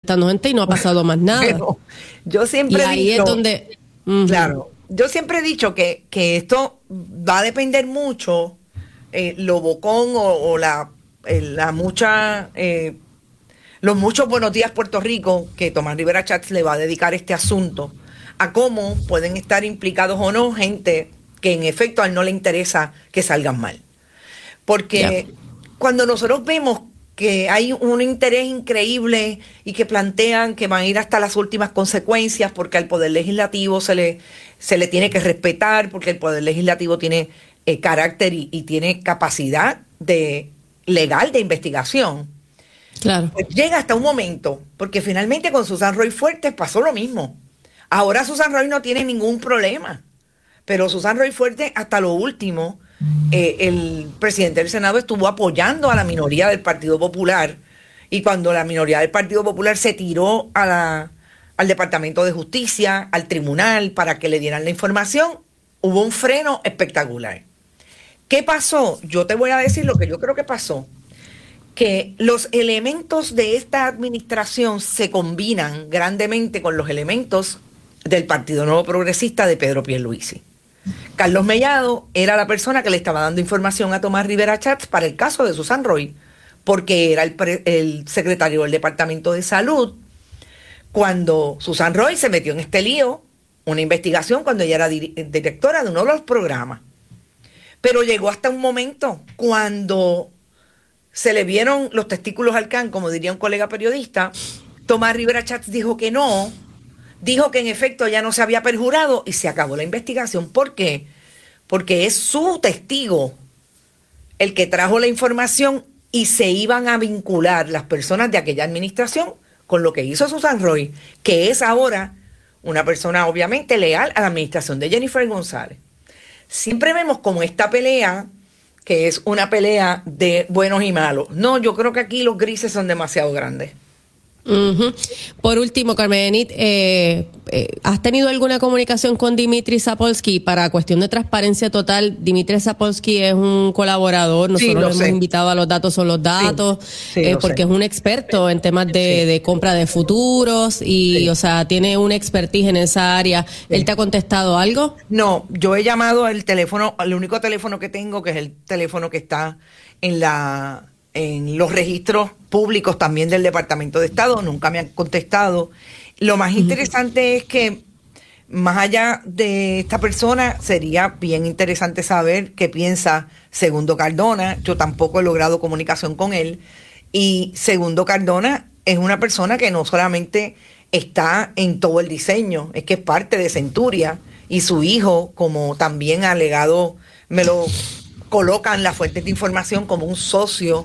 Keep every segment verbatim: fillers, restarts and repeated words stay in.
entrevistando gente y no ha pasado más nada. Bueno, yo siempre y ahí he dicho, es donde... Uh-huh. Claro, yo siempre he dicho que, que esto va a depender mucho eh, lo bocón o, o la, eh, la mucha... Eh, los muchos buenos días Puerto Rico que Tomás Rivera Schatz le va a dedicar este asunto, a cómo pueden estar implicados o no gente que en efecto a él no le interesa que salgan mal. Porque yeah. cuando nosotros vemos que hay un interés increíble y que plantean que van a ir hasta las últimas consecuencias porque al Poder Legislativo se le, se le tiene que respetar, porque el Poder Legislativo tiene eh, carácter y, y tiene capacidad de, legal de investigación. Claro. Pues llega hasta un momento, porque finalmente con Susan Roy Fuertes pasó lo mismo. Ahora Susan Roy no tiene ningún problema, pero Susan Roy Fuertes hasta lo último, eh, el presidente del Senado estuvo apoyando a la minoría del Partido Popular, y cuando la minoría del Partido Popular se tiró a la, al Departamento de Justicia, al tribunal, para que le dieran la información, hubo un freno espectacular. ¿Qué pasó? Yo te voy a decir lo que yo creo que pasó. Que los elementos de esta administración se combinan grandemente con los elementos del Partido Nuevo Progresista de Pedro Pierluisi. Carlos Mellado era la persona que le estaba dando información a Tomás Rivera Schatz para el caso de Susan Roy, porque era el, pre, el secretario del Departamento de Salud cuando Susan Roy se metió en este lío, una investigación cuando ella era di, directora de uno de los programas. Pero llegó hasta un momento cuando se le vieron los testículos al can, como diría un colega periodista. Tomás Rivera Schatz dijo que no, dijo que en efecto ya no se había perjurado y se acabó la investigación. ¿Por qué? Porque es su testigo el que trajo la información y se iban a vincular las personas de aquella administración con lo que hizo Susan Roy, que es ahora una persona obviamente leal a la administración de Jennifer González. Siempre vemos como esta pelea, que es una pelea de buenos y malos. No, yo creo que aquí los grises son demasiado grandes. Uh-huh. Por último, Carmenit, eh, eh, ¿has tenido alguna comunicación con Dimitri Zapolsky para cuestión de transparencia total? Dimitri Zapolsky es un colaborador, nosotros sí, lo hemos sé. invitado a Los Datos Son Los Datos, sí, sí, eh, porque sé. es un experto en temas de, sí. de compra de futuros y, sí. o sea, tiene una expertise en esa área. Sí. ¿Él te ha contestado algo? No, yo he llamado al teléfono, el único teléfono que tengo, que es el teléfono que está en la... en los registros públicos también del Departamento de Estado, nunca me han contestado. Lo más interesante uh-huh. es que, más allá de esta persona, sería bien interesante saber qué piensa Segundo Cardona. Yo tampoco he logrado comunicación con él. Y Segundo Cardona es una persona que no solamente está en todo el diseño, es que es parte de Centuria, y su hijo, como también ha alegado, me lo colocan las fuentes de información como un socio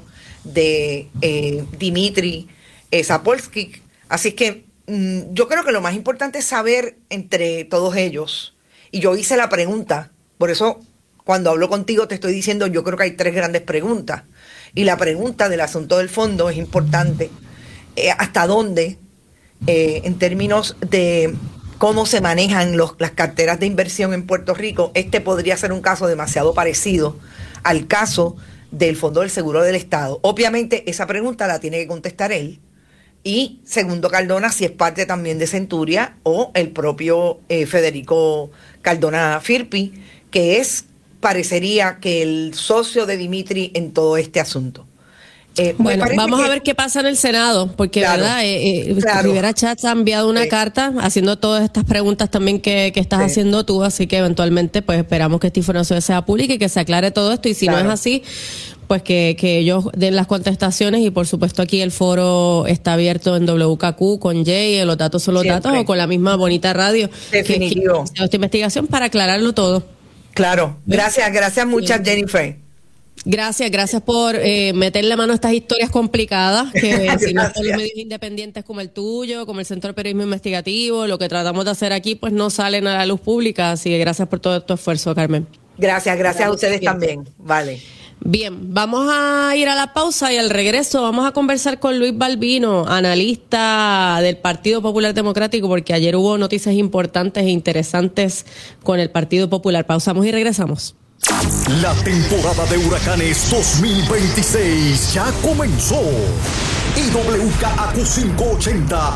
de eh, Dimitri eh, Zapolsky. Así que mmm, yo creo que lo más importante es saber entre todos ellos, y yo hice la pregunta, por eso cuando hablo contigo te estoy diciendo, yo creo que hay tres grandes preguntas, y la pregunta del asunto del fondo es importante. Eh, ¿hasta dónde, eh, en términos de cómo se manejan los, las carteras de inversión en Puerto Rico, este podría ser un caso demasiado parecido al caso del Fondo del Seguro del Estado? Obviamente esa pregunta la tiene que contestar él, y Segundo Cardona si es parte también de Centuria, o el propio eh, Federico Cardona Firpi, que es, parecería que el socio de Dimitri en todo este asunto. Eh, bueno, vamos que, a ver qué pasa en el Senado, porque claro, verdad, eh, eh, claro. Rivera Schatz ha enviado una sí. carta haciendo todas estas preguntas también que, que estás sí. haciendo tú, así que eventualmente pues esperamos que esta información sea pública y que se aclare todo esto, y si claro. no es así, pues que, que ellos den las contestaciones, y por supuesto aquí el foro está abierto en W K Q con Jay, en Los Datos Son Los Siempre. Datos, o con la misma bonita radio. Definitivo. Que, que esta investigación para aclararlo todo. Claro, gracias, gracias muchas, sí. Jennifer. Gracias, gracias por eh, meterle mano a estas historias complicadas, que si no son los medios independientes como el tuyo, como el Centro de Periodismo Investigativo, lo que tratamos de hacer aquí, pues no salen a la luz pública. Así que gracias por todo tu esfuerzo, Carmen. Gracias, gracias a ustedes también. Vale. Bien, vamos a ir a la pausa, y al regreso vamos a conversar con Luis Balbino, analista del Partido Popular Democrático, porque ayer hubo noticias importantes e interesantes con el Partido Popular. Pausamos y regresamos. La temporada de huracanes dos mil veintiséis ya comenzó. Y W K A Q quinientos ochenta